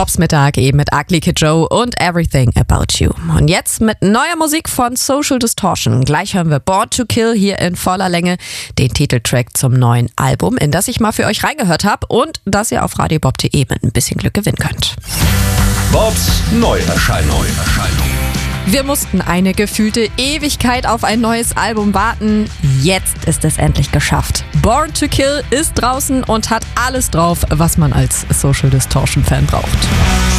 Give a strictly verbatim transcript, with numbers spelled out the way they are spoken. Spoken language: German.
Bobs Mittag eben mit Ugly Kid Joe und Everything About You. Und jetzt mit neuer Musik von Social Distortion. Gleich hören wir Born to Kill hier in voller Länge, den Titeltrack zum neuen Album, in das ich mal für euch reingehört habe und das ihr auf radio bob punkt de mit ein bisschen Glück gewinnen könnt. Bobs Neuerscheinung. Wir mussten eine gefühlte Ewigkeit auf ein neues Album warten. Jetzt ist es endlich geschafft. Born to Kill ist draußen und hat alles drauf, was man als Social Distortion Fan braucht.